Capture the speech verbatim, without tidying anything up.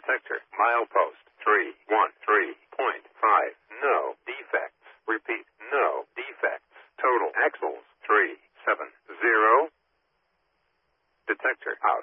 Detector. Milepost. three one three point five. No defects. Repeat. No defects. Total axles. three seven zero. Detector out.